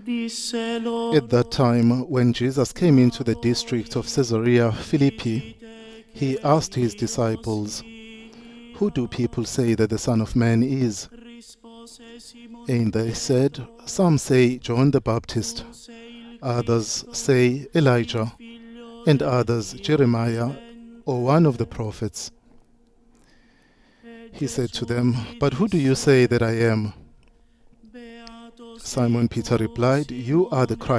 At that time, when Jesus came into the district of Caesarea Philippi, he asked his disciples, "Who do people say that the Son of Man is?" And they said, "Some say John the Baptist, others say Elijah, and others Jeremiah or one of the prophets." He said to them, "But who do you say that I am?" Simon Peter replied, "You are the Christ."